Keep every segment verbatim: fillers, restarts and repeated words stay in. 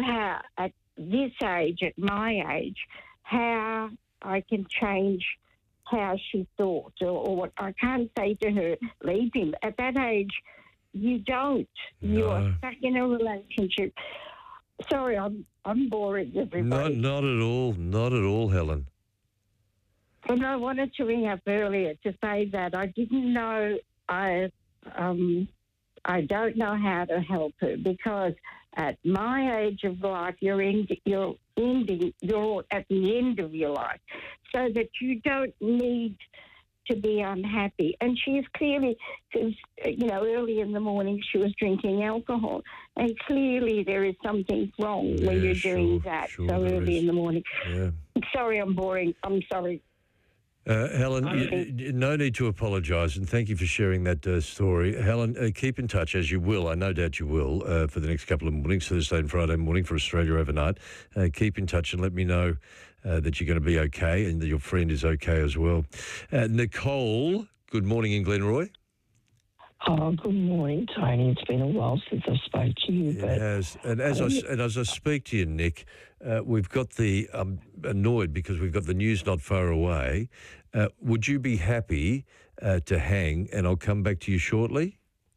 how, at this age, at my age, how I can change how she thought, or, or what I can't say to her, leave him. At that age, you don't. No. You are stuck in a relationship. Sorry, I'm I'm boring everybody. Not, not at all. Not at all, Helen. And I wanted to ring up earlier to say that I didn't know I um I don't know how to help her, because at my age of life, you're in, you're ending, you're at the end of your life, so that you don't need to be unhappy. And she's clearly, because, you know, early in the morning she was drinking alcohol, and clearly there is something wrong Yeah, when you're sure, doing that sure so there early is. in the morning. Yeah. Sorry, I'm boring. I'm sorry. Uh, Helen, y- y- no need to apologise, and thank you for sharing that uh, story. Helen, uh, keep in touch, as you will, I no doubt you will, uh, for the next couple of mornings, Thursday and Friday morning for Australia Overnight. Uh, keep in touch and let me know uh, that you're going to be okay and that your friend is okay as well. Uh, Nicole, good morning in Glenroy. Oh, good morning, Tony. It's been a while since I spoke to you. It but has. And as I, s- and as I speak to you, Nick, uh, we've got the, I'm annoyed because we've got the news not far away. Uh, would you be happy uh, to hang, and I'll come back to you shortly?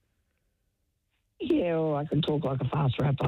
Yeah, or I can talk like a fast rapper.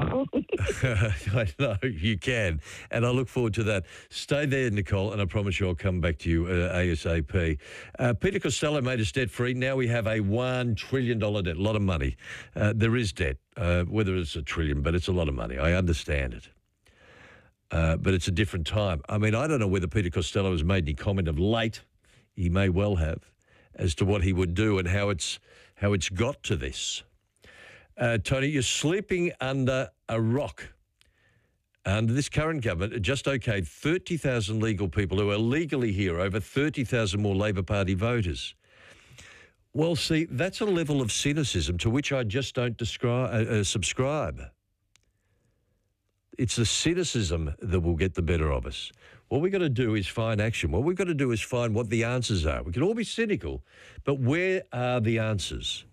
I know, you can. And I look forward to that. Stay there, Nicole, and I promise you I'll come back to you uh, ASAP. Uh, Peter Costello made us debt-free. Now we have a one trillion dollars debt, a lot of money. Uh, there is debt, uh, whether it's a trillion, but it's a lot of money. I understand it. Uh, but it's a different time. I mean, I don't know whether Peter Costello has made any comment of late. He may well have, as to what he would do and how it's how it's got to this. Uh, Tony, you're sleeping under a rock. Under this current government, it just okayed thirty thousand legal people who are legally here, over thirty thousand more Labor Party voters. Well, see, that's a level of cynicism to which I just don't describe, uh, uh, subscribe. It's the cynicism that will get the better of us. What we've got to do is find action. What we've got to do is find what the answers are. We can all be cynical, but where are the answers?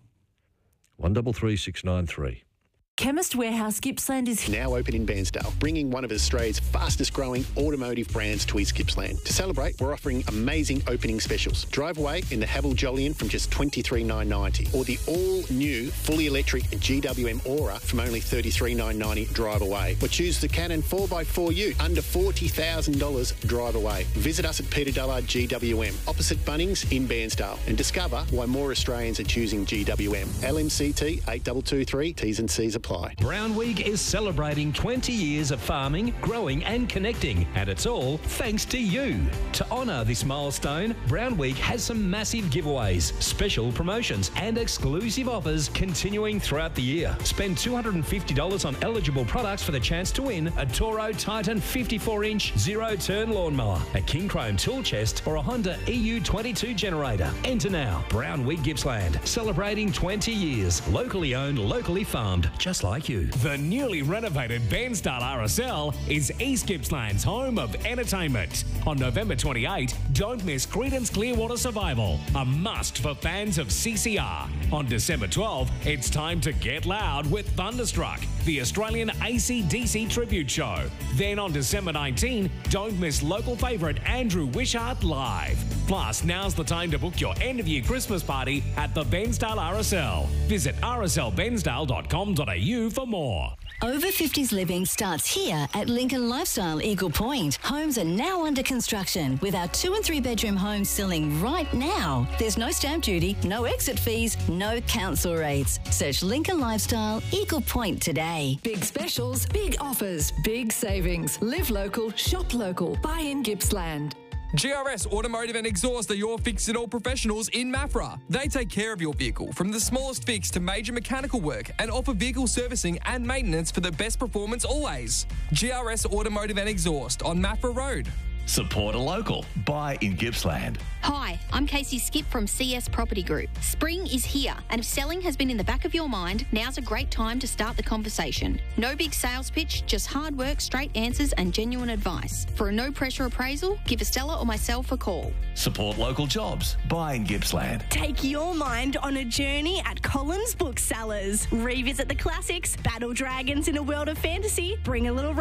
One double three six nine three. Chemist Warehouse Gippsland is here. Now open in Bairnsdale, bringing one of Australia's fastest growing automotive brands to East Gippsland. To celebrate, we're offering amazing opening specials. Drive away in the Haval Jolyon from just twenty-three thousand nine hundred ninety dollars, or the all-new fully electric G W M Aura from only thirty-three thousand nine hundred ninety dollars drive away. Or choose the Canon four by four U under forty thousand dollars drive away. Visit us at Peter Dullard G W M, opposite Bunnings in Bairnsdale, and discover why more Australians are choosing G W M. L M C T eight two two three, T's and C's apply. Brown Week is celebrating twenty years of farming, growing and connecting, and it's all thanks to you. To honour this milestone, Brown Week has some massive giveaways, special promotions and exclusive offers continuing throughout the year. Spend two hundred fifty dollars on eligible products for the chance to win a Toro Titan fifty-four inch zero-turn lawnmower, a King Chrome tool chest or a Honda E U twenty-two generator. Enter now. Brown Week Gippsland, celebrating twenty years. Locally owned, locally farmed, just like you. The newly renovated Bairnsdale R S L is East Gippsland's home of entertainment. On November twenty-eighth, don't miss Creedence Clearwater Survival, a must for fans of C C R. On December twelfth, it's time to get loud with Thunderstruck, the Australian A C D C tribute show. Then on December nineteenth, don't miss local favourite Andrew Wishart live. Plus, now's the time to book your end-of-year Christmas party at the Bairnsdale R S L. Visit r s l bairnsdale dot com dot a u for more. Over fifties living starts here at Lincoln Lifestyle Eagle Point. Homes are now under construction with our two and three bedroom homes selling right now. There's no stamp duty, no exit fees, no council rates. Search Lincoln Lifestyle Eagle Point today. Big specials, big offers, big savings. Live local, shop local. Buy in Gippsland. G R S Automotive and Exhaust are your fix-it-all professionals in Maffra. They take care of your vehicle from the smallest fix to major mechanical work and offer vehicle servicing and maintenance for the best performance always. G R S Automotive and Exhaust on Maffra Road. Support a local. Buy in Gippsland. Hi, I'm Casey Skip from C S Property Group. Spring is here, and if selling has been in the back of your mind, now's a great time to start the conversation. No big sales pitch, just hard work, straight answers, and genuine advice. For a no-pressure appraisal, give Estella or myself a call. Support local jobs. Buy in Gippsland. Take your mind on a journey at Collins Booksellers. Revisit the classics, battle dragons in a world of fantasy, bring a little